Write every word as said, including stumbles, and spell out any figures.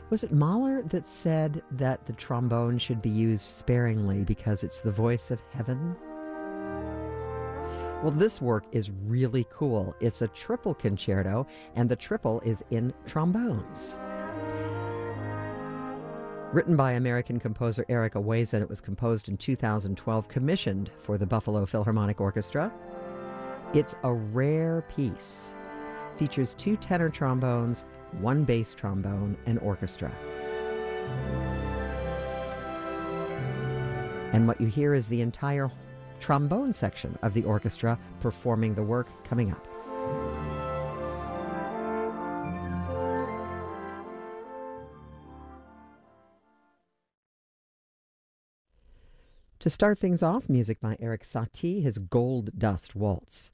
Was it Mahler that said that the trombone should be used sparingly because it's the voice of heaven? Well, this work is really cool. It's a triple concerto, and the triple is in trombones. Written by American composer Eric Awayzin, it was composed in two thousand twelve, commissioned for the Buffalo Philharmonic Orchestra. It's a rare piece. Features two tenor trombones, one bass trombone, and orchestra. And what you hear is the entire trombone section of the orchestra performing the work coming up. To start things off, music by Erik Satie, his Gold Dust Waltz.